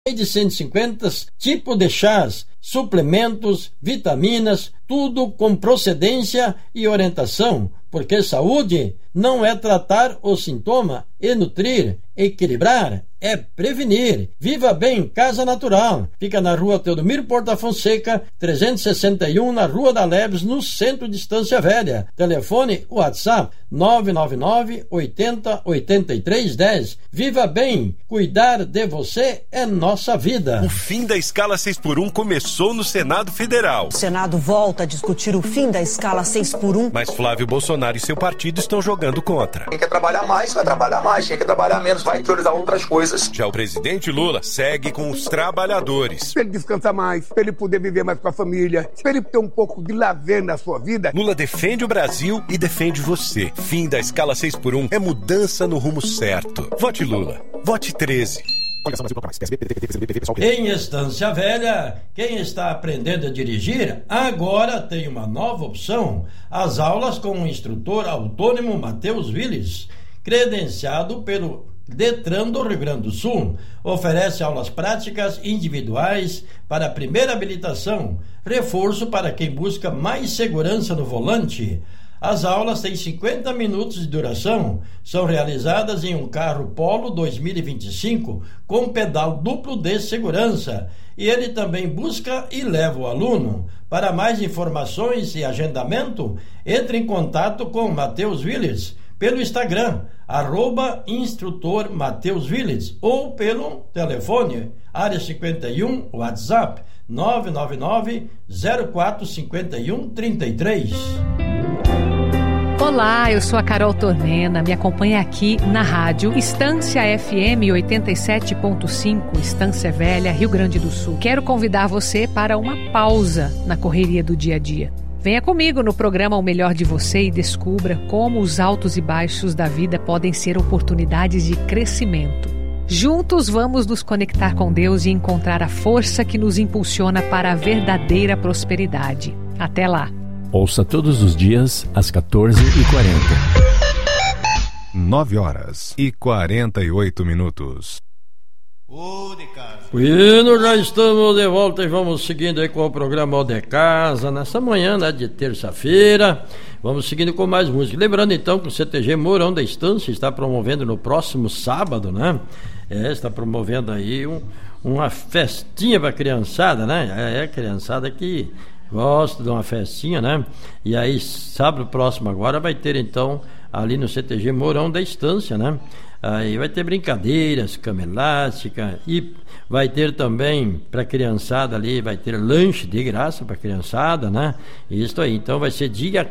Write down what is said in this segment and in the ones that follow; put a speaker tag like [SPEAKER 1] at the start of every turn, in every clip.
[SPEAKER 1] de 150 tipos de chás, suplementos, vitaminas, tudo com procedência e orientação, porque saúde não é tratar o sintoma e nutrir, equilibrar, é prevenir. Viva Bem Casa Natural. Fica na rua Teodomiro Porta Fonseca, 361, na Rua da Leves, no centro de Estância Velha. Telefone WhatsApp 999 80 83 10. Viva Bem, cuidar de você é nossa vida.
[SPEAKER 2] O fim da escala 6x1 começou no Senado Federal.
[SPEAKER 3] O Senado volta a discutir o fim da escala 6x1.
[SPEAKER 2] Mas Flávio Bolsonaro e seu partido estão jogando contra.
[SPEAKER 4] Quem quer trabalhar mais, vai trabalhar mais. Quem quer trabalhar menos, vai priorizar outras coisas.
[SPEAKER 2] Já o presidente Lula segue com os trabalhadores.
[SPEAKER 5] Para ele descansar mais, para ele poder viver mais com a família, para ele ter um pouco de lazer na sua vida.
[SPEAKER 2] Lula defende o Brasil e defende você. Fim da escala 6x1 é mudança no rumo certo. Vote Lula. Vote 13.
[SPEAKER 1] Em Estância Velha, quem está aprendendo a dirigir agora tem uma nova opção: as aulas com o instrutor autônomo Matheus Willis, credenciado pelo Detran do Rio Grande do Sul. Oferece aulas práticas individuais para a primeira habilitação, reforço para quem busca mais segurança no volante. As aulas têm 50 minutos de duração, são realizadas em um carro Polo 2025 com pedal duplo de segurança, e ele também busca e leva o aluno. Para mais informações e agendamento, entre em contato com Matheus Willis pelo Instagram, @instrutor Matheus Willis, ou pelo telefone, área 51, WhatsApp, 999 0451 33.
[SPEAKER 6] Olá, eu sou a Carol Tornena, me acompanha aqui na rádio Estância FM 87.5, Estância Velha, Rio Grande do Sul. Quero convidar você para uma pausa na correria do dia a dia. Venha comigo no programa O Melhor de Você e descubra como os altos e baixos da vida podem ser oportunidades de crescimento. Juntos vamos nos conectar com Deus e encontrar a força que nos impulsiona para a verdadeira prosperidade. Até lá!
[SPEAKER 7] Ouça todos os dias às 14h40.
[SPEAKER 2] 9h48.
[SPEAKER 1] Bueno, já estamos de volta e vamos seguindo aí com o programa O de Casa, nessa manhã, né, de terça-feira. Vamos seguindo com mais música. Lembrando então que o CTG Mourão da Estância está promovendo no próximo sábado, né? Está promovendo aí uma festinha para criançada, né? Criançada que gosta de uma festinha, né? E aí, sábado próximo agora vai ter então ali no CTG Mourão da Estância, né? Aí vai ter brincadeiras, cama elástica, e vai ter também para criançada ali, vai ter lanche de graça para criançada, né? Isso aí, então vai ser dia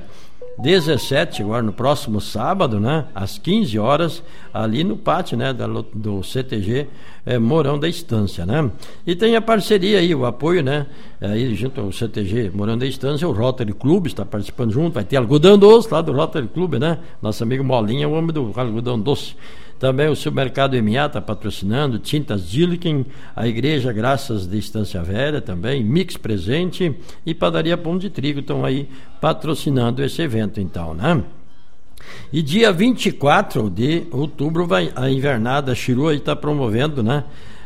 [SPEAKER 1] 17, agora no próximo sábado, né, às 15 horas, ali no pátio, né, do CTG Mourão da Estância, né? E tem a parceria aí, o apoio, né, aí junto ao CTG Mourão da Estância, o Rotary Club está participando junto, vai ter algodão doce lá do Rotary Club, né? Nosso amigo Molinha é o homem do algodão doce. Também o Supermercado M.A. está patrocinando, Tintas Dilliken, a Igreja Graças de Estância Velha também, Mix Presente e Padaria Pão de Trigo estão aí patrocinando esse evento então, né? E dia 24 de outubro a Invernada Chiru está promovendo, né?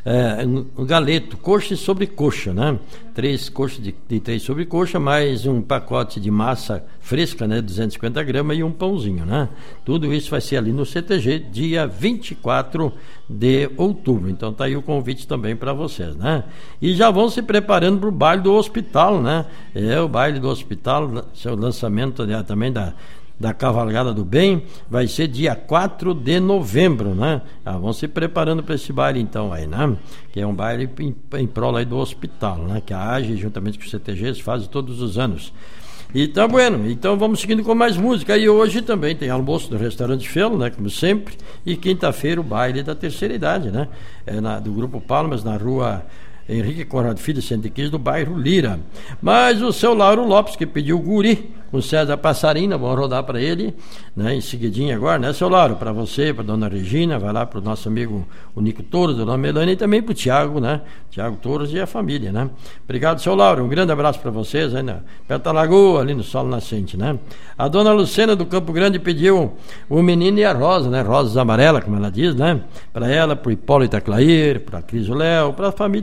[SPEAKER 1] Um galeto, coxa e sobrecoxa, né? 3 coxas de 3 sobrecoxa, mais um pacote de massa fresca, né? 250 gramas e um pãozinho, né? Tudo isso vai ser ali no CTG, dia 24 de outubro. Então tá aí o convite também para vocês, né? E já vão se preparando para o baile do hospital, né? O baile do hospital, seu lançamento também da Cavalgada do Bem, vai ser dia 4 de novembro, né? Vão se preparando para esse baile então aí, né? Que é um baile em prol aí do hospital, né? Que a AGE, juntamente com o CTG, faz todos os anos. Então, bueno, então vamos seguindo com mais música. E hoje também tem almoço do Restaurante Felo, né? Como sempre. E quinta-feira o baile da terceira idade, né? Do Grupo Palmas, na rua Henrique Conrado Filho, 115, do bairro Lira. Mas o seu Lauro Lopes, que pediu o Guri com César Passarina, vamos rodar para ele, né, em seguidinho agora, né, seu Lauro? Para você, para dona Regina, vai lá para o nosso amigo o Nico Torres, dona Melania, e também para o Tiago, né? Tiago Torres e a família, né? Obrigado, seu Lauro. Um grande abraço para vocês aí, né? Perto da Lagoa, ali no Sol Nascente, né? A dona Lucena do Campo Grande pediu o Menino e a Rosa, né? Rosas amarelas, como ela diz, né? Para ela, para o Hipólito Clair, para a Cris Léo, para a família